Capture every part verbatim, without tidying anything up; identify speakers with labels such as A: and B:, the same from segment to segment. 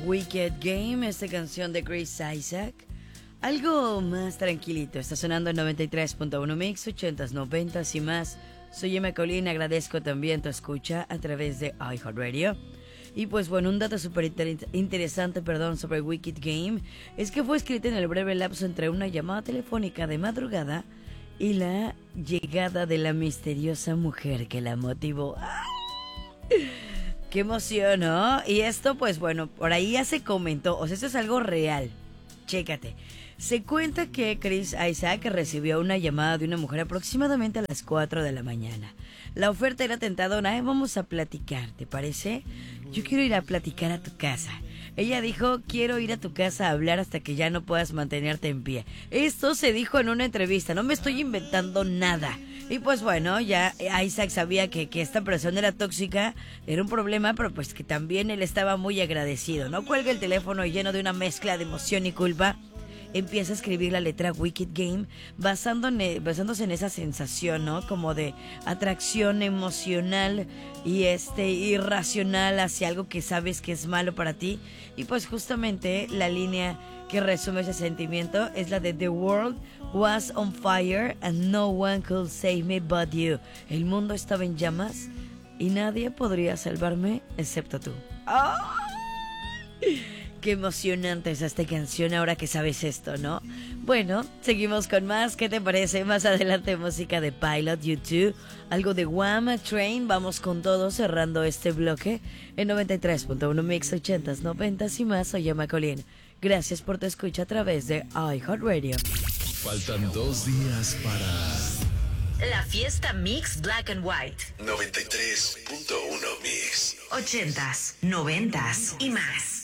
A: Wicked Game, esta canción de Chris Isaak. Algo más tranquilito, está sonando en noventa y tres punto uno Mix, ochentas, noventas y más. Soy Emma Colín, agradezco también tu escucha a través de iHeartRadio. Y pues bueno, un dato súper inter- interesante perdón, sobre Wicked Game es que fue escrita en el breve lapso entre una llamada telefónica de madrugada y la llegada de la misteriosa mujer que la motivó. ¡Ay! ¡Qué emoción!, ¿no? Y esto pues bueno, por ahí ya se comentó, o sea, esto es algo real. Chécate. Se cuenta que Chris Isaak recibió una llamada de una mujer aproximadamente a las cuatro de la mañana. La oferta era tentadora. Vamos a platicar, ¿te parece? Yo quiero ir a platicar a tu casa. Ella dijo, quiero ir a tu casa a hablar hasta que ya no puedas mantenerte en pie. Esto se dijo en una entrevista, no me estoy inventando nada. Y pues bueno, ya Isaac sabía que, que esta persona era tóxica, era un problema, pero pues que también él estaba muy agradecido. No cuelga el teléfono lleno de una mezcla de emoción y culpa. Empieza a escribir la letra Wicked Game basando en, basándose en esa sensación, ¿no? Como de atracción emocional y este irracional hacia algo que sabes que es malo para ti. Y pues justamente la línea que resume ese sentimiento es la de The world was on fire and no one could save me but you. El mundo estaba en llamas y nadie podría salvarme excepto tú. ¡Oh! Qué emocionante es esta canción ahora que sabes esto, ¿no? Bueno, seguimos con más. ¿Qué te parece? Más adelante música de Pilot, U dos, algo de Wham, Train. Vamos con todo cerrando este bloque en noventa y tres punto uno Mix, ochentas, noventas y más. Soy Emma Colín. Gracias por tu escucha a través de iHeartRadio.
B: Faltan dos días para...
C: La fiesta Mix Black and White.
B: noventa y tres punto uno Mix.
C: Ochentas, noventas y más.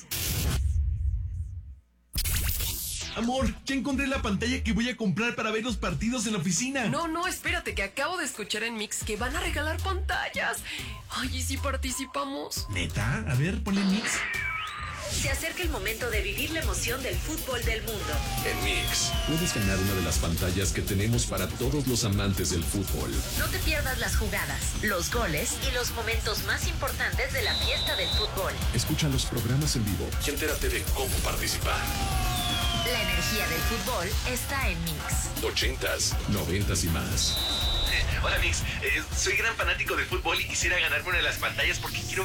D: Amor, ya encontré la pantalla que voy a comprar para ver los partidos en la oficina.
E: No, no, espérate, que acabo de escuchar en Mix que van a regalar pantallas. Ay, ¿y si participamos?
D: ¿Neta? A ver, ponle Mix.
C: Se acerca el momento de vivir la emoción del fútbol del mundo.
B: En Mix, puedes ganar una de las pantallas que tenemos para todos los amantes del fútbol.
C: No te pierdas las jugadas, los goles y los momentos más importantes de la fiesta del fútbol.
B: Escucha los programas en vivo y entérate de cómo participar.
C: La energía del fútbol está en Mix.
B: Ochentas, noventas y más.
D: Hola, Mix. Eh, soy gran fanático del fútbol y quisiera ganarme una de las pantallas porque quiero